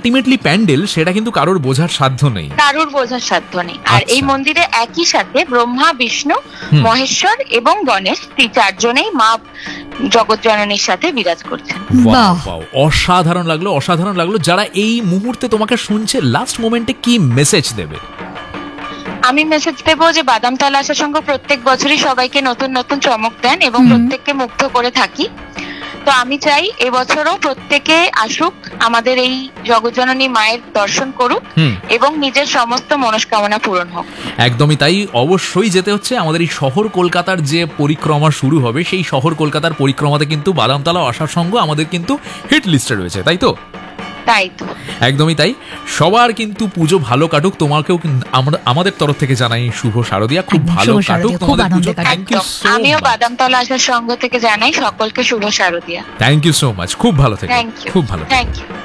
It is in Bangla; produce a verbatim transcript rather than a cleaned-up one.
আলটিমেটলি প্যান্ডেল সেটা কিন্তু কারোর বোঝার সাধ্য নেই, কারোর বোঝার সাধ্য নেই। আর এই মন্দিরে একই সাথে ব্রহ্মা, বিষ্ণু, মহেশ্বর এবং গণেশ এই চারজনেই মা জগৎ জননীর সাথে বিরাজ করছেন। অসাধারণ লাগলো, অসাধারণ লাগলো। যারা এই মুহূর্তে তোমাকে শুনছে, লাস্ট মোমেন্টে কি মেসেজ দেবে? আমি মেসেজ দেবো যে বাদামতলা আশা সংঘ প্রত্যেক বছরই সবাইকে নতুন নতুন চমক দেন এবং প্রত্যেককে মুগ্ধ করে থাকি। তো আমি চাই এবছরও প্রত্যেকে আসুক, আমাদের এই জগৎজননী মায়ের দর্শন করুক এবং নিজের সমস্ত মনস্কামনা পূরণ হোক। একদমই তাই, অবশ্যই যেতে হচ্ছে। আমাদের এই শহর কলকাতার যে পরিক্রমা শুরু হবে, সেই শহর কলকাতার পরিক্রমাতে কিন্তু বাদামতলা আশা সংঘ আমাদের কিন্তু হিট লিস্টে রয়েছে, তাই তো? তাই তো, একদমই তাই। সবার কিন্তু পুজো ভালো কাটুক, তোমাকেও আমরা আমাদের তরফ থেকে জানাই শুভ শারদিয়া, খুব ভালো কাটুক তোমাদের পুজো। Thank you so much. আমিও বাদামতলা আশার সংঘ থেকে জানাই সকলকে শুভ শারদিয়া। থ্যাংক ইউ সো মাচ, খুব ভালো থেকে, খুব ভালো। Thank you.